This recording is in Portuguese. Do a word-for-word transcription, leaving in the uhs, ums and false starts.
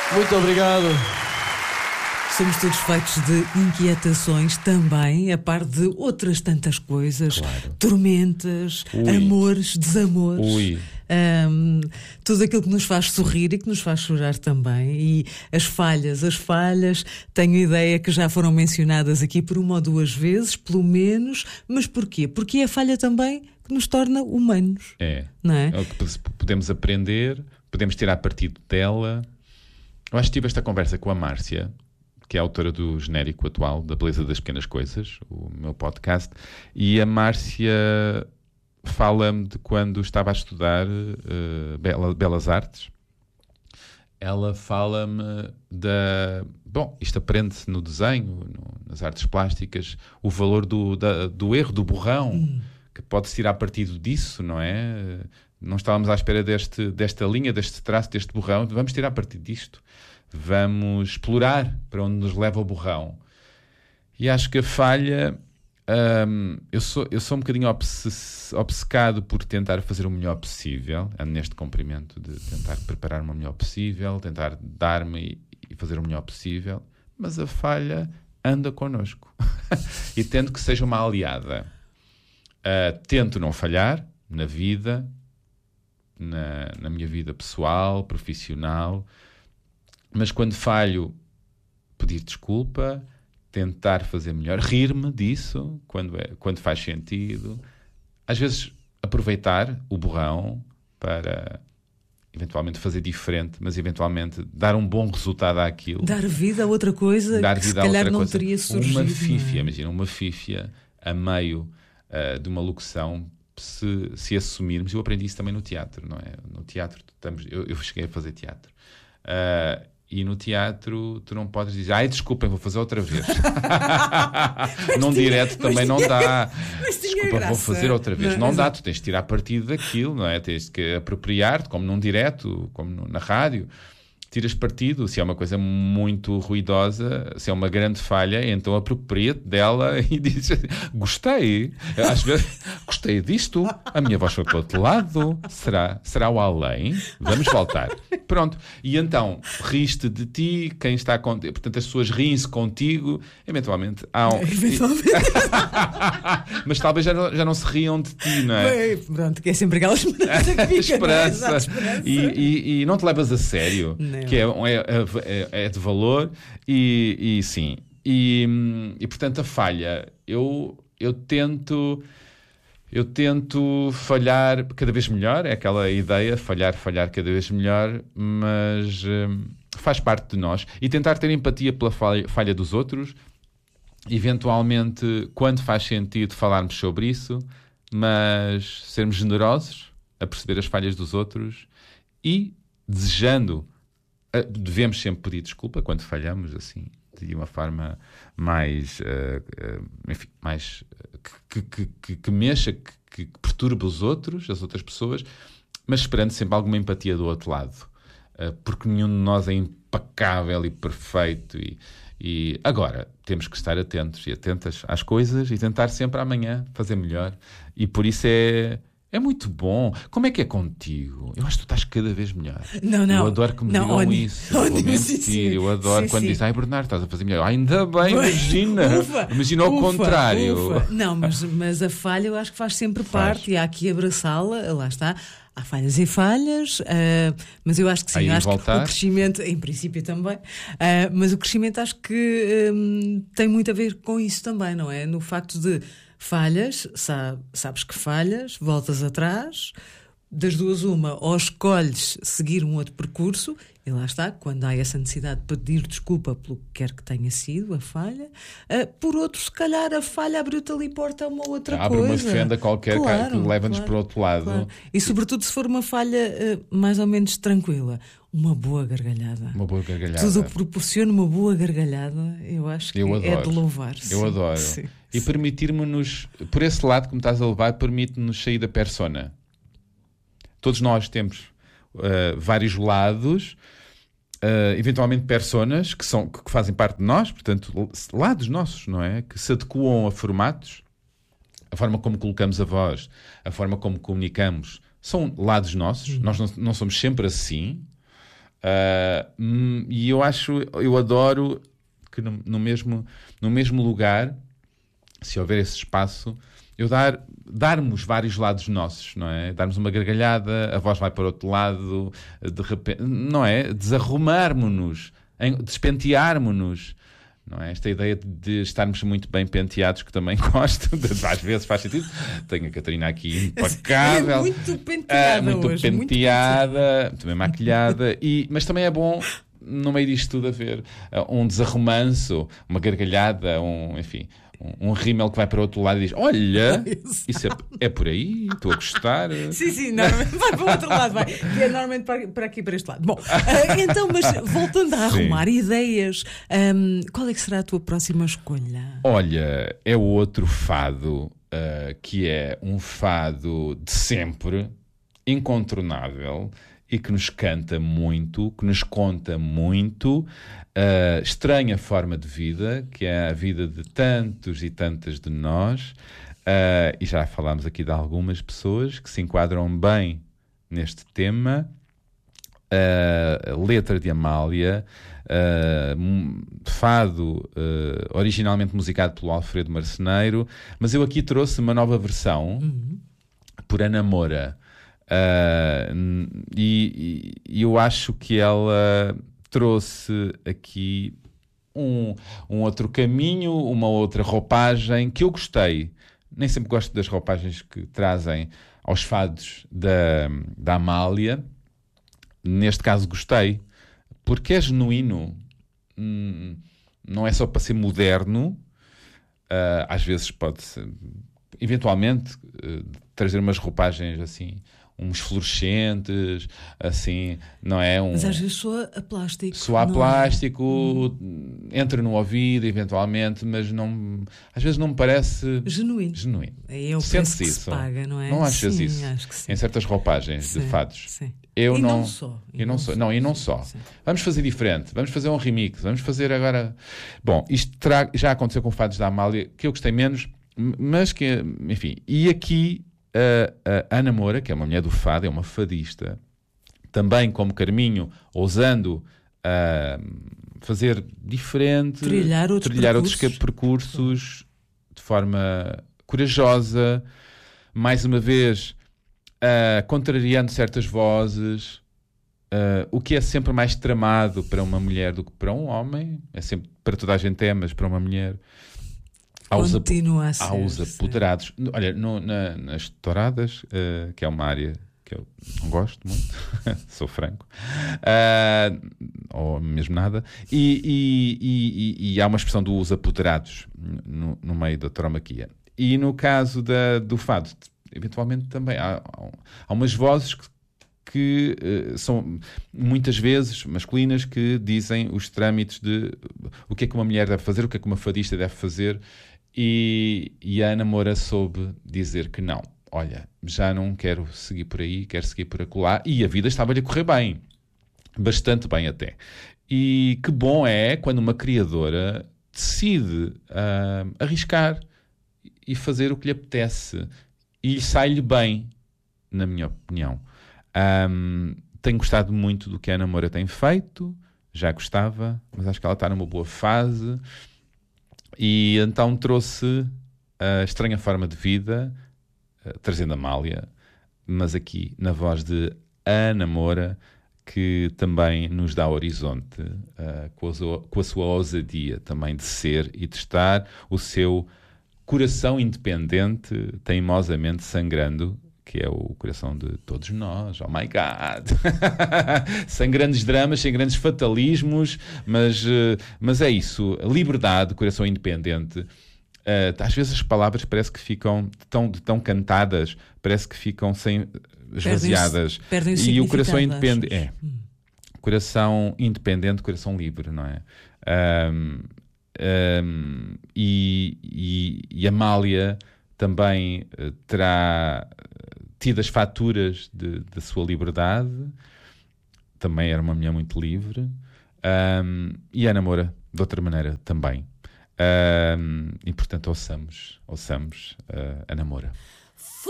Muito obrigado. Somos todos feitos de inquietações também, a par de outras tantas coisas. Claro. Tormentas, Ui. amores, desamores. Ui. Um, tudo aquilo que nos faz sorrir e que nos faz chorar também. E as falhas, as falhas, tenho ideia que já foram mencionadas aqui por uma ou duas vezes, pelo menos. Mas porquê? Porque é a falha também que nos torna humanos. É. Não é? É o que podemos aprender, podemos tirar partido dela. Eu acho que tive esta conversa com a Márcia, que é a autora do genérico atual da Beleza das Pequenas Coisas, o meu podcast, e a Márcia fala-me de quando estava a estudar uh, Bela, Belas Artes. Ela fala-me da... Bom, isto aprende-se no desenho, no, nas artes plásticas, o valor do, da, do erro, do borrão, hum. que pode-se tirar partido disso, não é? Não estávamos à espera deste, desta linha, deste traço, deste borrão, vamos tirar partido disto. Vamos explorar para onde nos leva o borrão. E acho que a falha... Hum, eu, sou, eu sou um bocadinho obce- obcecado por tentar fazer o melhor possível, neste comprimento de tentar preparar o melhor possível, tentar dar-me e, e fazer o melhor possível, mas a falha anda connosco. E tento que seja uma aliada. Uh, tento não falhar na vida, na, na minha vida pessoal, profissional, mas quando falho, pedir desculpa, tentar fazer melhor, rir-me disso quando, é, quando faz sentido, às vezes aproveitar o borrão para eventualmente fazer diferente, mas eventualmente dar um bom resultado àquilo. Dar vida a outra coisa dar que vida se calhar a outra não coisa. teria surgido. Uma fífia, não é? imagina, uma fífia a meio uh, de uma locução, se, se assumirmos, eu aprendi isso também no teatro, não é? No teatro, estamos, eu, eu cheguei a fazer teatro. Uh, E no teatro tu não podes dizer, ai, desculpem, vou fazer outra vez. Num direto também não dá. Desculpa, vou fazer outra vez. Não, não dá, tu tens de tirar partido daquilo, não é? Tens de apropriar-te, como num direto, como na rádio. Tiras partido, se é uma coisa muito ruidosa, se é uma grande falha, então apropria-te dela e diz, gostei, às vezes, gostei disto, a minha voz foi para o outro lado, será, será o além? Vamos voltar. Pronto, e então, riste de ti, quem está contigo, portanto as pessoas riem-se contigo, eventualmente há um... Eventualmente. Mas talvez já não, já não se riam de ti, não é? Bem, pronto, que é sempre aquela esperança que fica. Esperança. Não é? Esperança. E, e, e não te levas a sério. Não. Que é, é, é de valor e, e sim. E, e portanto a falha, eu, eu tento eu tento falhar cada vez melhor, é aquela ideia, falhar, falhar cada vez melhor, mas hum, faz parte de nós. E tentar ter empatia pela falha, falha dos outros, eventualmente, quando faz sentido falarmos sobre isso, mas sermos generosos a perceber as falhas dos outros e desejando. Devemos sempre pedir desculpa quando falhamos, assim, de uma forma mais, uh, uh, enfim, mais uh, que, que, que, que mexa, que, que perturba os outros, as outras pessoas, mas esperando sempre alguma empatia do outro lado, uh, porque nenhum de nós é impecável e perfeito. E, e agora temos que estar atentos e atentas às coisas e tentar sempre amanhã fazer melhor. E por isso é. É muito bom. Como é que é contigo? Eu acho que tu estás cada vez melhor. Não, não. Eu adoro que me não, digam onde, isso. Onde, Vou mentir. sim, sim. Eu adoro sim, quando sim. dizem, ai Bernardo, estás a fazer melhor. Ah, ainda bem, imagina. Ufa, imagina ao ufa, contrário. Ufa. Não, mas, mas a falha eu acho que faz sempre Faz. parte e há que abraçá-la. Lá está. Há falhas e falhas, uh, mas eu acho que sim, Aí acho voltar. que o crescimento, em princípio também, uh, mas o crescimento acho que um, tem muito a ver com isso também, não é? No facto de falhas, sabe, sabes que falhas, voltas atrás, das duas uma, ou escolhes seguir um outro percurso, e lá está, quando há essa necessidade de pedir desculpa pelo que quer que tenha sido a falha, uh, por outro, se calhar a falha abriu-te ali porta a uma outra Abre coisa. uma fenda qualquer claro, que leva-nos claro, para o outro lado. Claro. E sobretudo se for uma falha uh, mais ou menos tranquila, uma boa gargalhada. Uma boa gargalhada. Tudo o que proporciona uma boa gargalhada, eu acho que eu é adoro. de louvar. Eu sim. adoro. Sim, e permitir-me-nos, por esse lado que me estás a levar, permite-nos sair da persona. Todos nós temos uh, vários lados, uh, eventualmente personas que, são, que fazem parte de nós, portanto, lados nossos, não é? Que se adequam a formatos, a forma como colocamos a voz, a forma como comunicamos, são lados nossos, hum. nós não, não somos sempre assim. Uh, e eu acho, eu adoro que no, no, mesmo, no mesmo lugar, se houver esse espaço, eu dar, darmos vários lados nossos, não é? Darmos uma gargalhada, a voz vai para o outro lado, de repente, não é? Desarrumarmos-nos, despentearmos-nos. Não é? Esta ideia de estarmos muito bem penteados, que também gosto, de, às vezes faz sentido. Tenho a Catarina aqui impecável. É muito penteada, ah, muito hoje, penteada, muito muito bem maquilhada, e, mas também é bom, no meio disto tudo, haver uh, um desarrumanço, uma gargalhada, um, enfim, um, um rímel que vai para o outro lado e diz: olha, isso é, é por aí, estou a gostar. Sim, sim, normalmente vai para o outro lado, vai. Que é normalmente para, para aqui, para este lado. Bom, uh, então, mas voltando a arrumar sim. ideias, um, qual é que será a tua próxima escolha? Olha, é o outro fado, uh, que é um fado de sempre, incontornável, e que nos canta muito, que nos conta muito, uh, estranha forma de vida, que é a vida de tantos e tantas de nós, uh, e já falámos aqui de algumas pessoas que se enquadram bem neste tema. Uh, letra de Amália, uh, fado uh, originalmente musicado pelo Alfredo Marceneiro, mas eu aqui trouxe uma nova versão uhum. por Ana Moura. Uh, e, e eu acho que ela trouxe aqui um, um outro caminho, uma outra roupagem que eu gostei. Nem sempre gosto das roupagens que trazem aos fados da, da Amália. Neste caso gostei, porque é genuíno. Hum, não é só para ser moderno. Uh, às vezes pode ser, eventualmente uh, trazer umas roupagens assim, uns fluorescentes, assim, não é? Um, mas às vezes soa a plástico. Soa a plástico, hum. entra no ouvido, eventualmente, mas não, às vezes não me parece genuíno. genuíno. É o preço que isso. se paga, não é? Não achas sim, isso? Acho que sim. Em certas roupagens sim, de fados. Sim. Eu e não, não só. E não, não só. Não, e não só. Sim. Vamos fazer diferente. Vamos fazer um remix. Vamos fazer agora... Bom, isto terá, já aconteceu com fados da Amália, que eu gostei menos, mas que, enfim. E aqui... A, a Ana Moura, que é uma mulher do fado, é uma fadista, também como Carminho, ousando uh, fazer diferente, trilhar outros trilhar percursos, outros percursos de forma corajosa, mais uma vez uh, contrariando certas vozes, uh, o que é sempre mais tramado para uma mulher do que para um homem. É sempre, para toda a gente é, mas para uma mulher... Aos, Continua a ser, aos apoderados. Sim. Olha, no, na, nas touradas, uh, que é uma área que eu não gosto muito, sou franco, uh, ou mesmo nada, e, e, e, e há uma expressão dos apoderados no, no meio da tauromaquia. E no caso da, do fado, eventualmente também há, há umas vozes que, que uh, são muitas vezes masculinas, que dizem os trâmites de o que é que uma mulher deve fazer, o que é que uma fadista deve fazer. E, e a Ana Moura soube dizer que não. Olha, já não quero seguir por aí, quero seguir por acolá. E a vida estava-lhe a correr bem. Bastante bem até. E que bom é quando uma criadora decide uh, arriscar e fazer o que lhe apetece. E lhe sai-lhe bem, na minha opinião. Um, tenho gostado muito do que a Ana Moura tem feito. Já gostava, mas acho que ela está numa boa fase. E então trouxe a estranha forma de vida, uh, trazendo a Amália, mas aqui na voz de Ana Moura, que também nos dá horizonte, uh, com, a, com a sua ousadia também de ser e de estar, o seu coração independente, teimosamente sangrando, que é o coração de todos nós. Oh my God! Sem grandes dramas, sem grandes fatalismos, mas, mas é isso. Liberdade, coração independente. Uh, às vezes as palavras parece que ficam tão, tão cantadas, parece que ficam sem, esvaziadas. Perdem, perdem o e o coração independente... É. Hum. Coração independente, coração livre, não é? Um, um, e, e, e Amália também uh, terá tido as faturas da sua liberdade, também era uma mulher muito livre, um, e a Ana Moura, de outra maneira, também. Um, e, portanto, ouçamos, ouçamos uh, Ana Moura.